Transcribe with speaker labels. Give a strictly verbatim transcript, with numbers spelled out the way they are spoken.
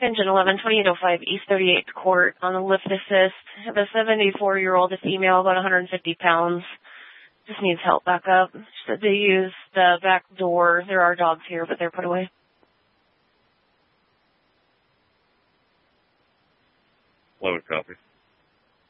Speaker 1: Engine eleven, twenty-eight oh five East thirty-eighth Court on the lift assist. I have a seventy-four-year-old female, about one hundred fifty pounds. Just needs help back up. She said they use the back door. There are dogs here, but they're put away.
Speaker 2: Load copy.